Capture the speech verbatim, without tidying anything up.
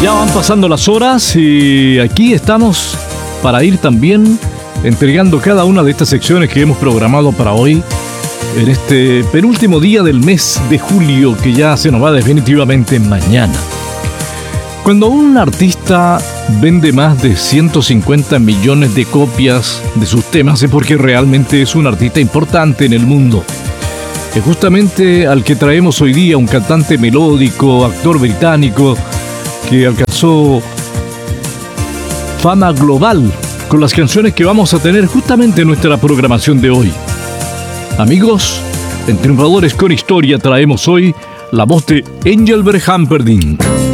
Ya van pasando las horas y aquí estamos para ir también entregando cada una de estas secciones que hemos programado para hoy, en este penúltimo día del mes de julio, que ya se nos va definitivamente mañana. Cuando un artista vende más de ciento cincuenta millones de copias de sus temas es porque realmente es un artista importante en el mundo. Es justamente al que traemos hoy día, un cantante melódico, actor británico, que alcanzó fama global con las canciones que vamos a tener justamente en nuestra programación de hoy. Amigos, en Triunfadores con Historia traemos hoy la voz de Engelbert Humperdinck.